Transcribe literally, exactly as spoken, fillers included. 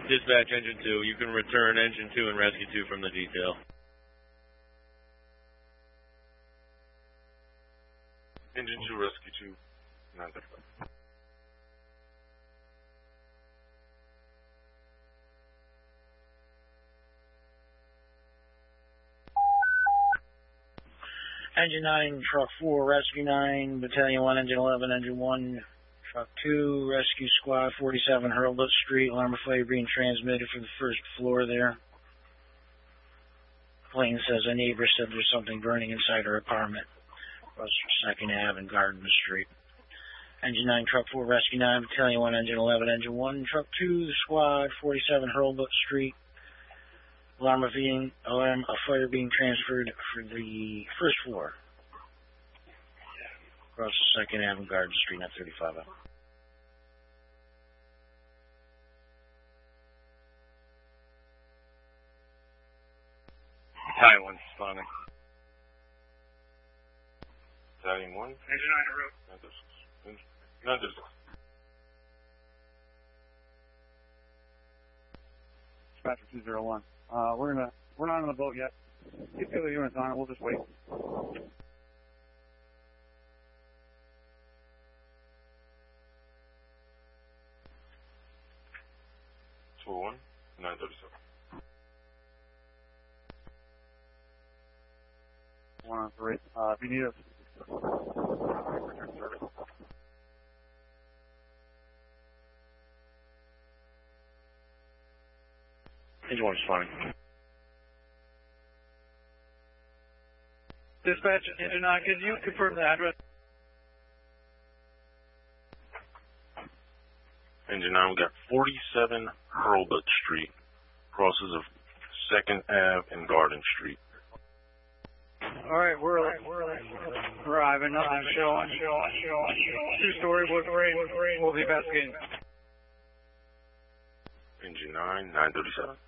Dispatch Engine two, you can return Engine two and Rescue two from the detail. Engine two, Rescue two, nine thirty-five. Engine nine, Truck four, Rescue nine, Battalion one, Engine eleven, Engine one, Truck two, Rescue Squad, forty-seven Hurlbut Street, alarm of fire being transmitted from the first floor there. Plane says a neighbor said there's something burning inside her apartment. Across second Avenue and Garden Street. Engine nine, Truck four, Rescue nine, Battalion one, Engine eleven, Engine one, Truck two, the Squad, forty-seven Hurlbut Street. Alarm of, being, alarm of fire being transferred for the first floor. Across the second Avenue, Garden Street, not thirty-five. Battalion one, responding. Battalion one. Engine nine, en route. nine thirty-six. Dispatcher two zero one. Uh, we're gonna, we're not on the boat yet. Get the other units on it, we'll just wait. two oh one, nine thirty-seven. One on three. Uh, if you need us, return service. Engine one is fine. Dispatch, Engine nine, can you confirm the address? Engine nine, we got forty-seven Hurlbut Street, crosses of second Avenue and Garden Street. Alright, we're, right, we're arriving, nothing showing, showing, showing, two-story wood grade, we'll be investigating. Engine nine, nine thirty-seven.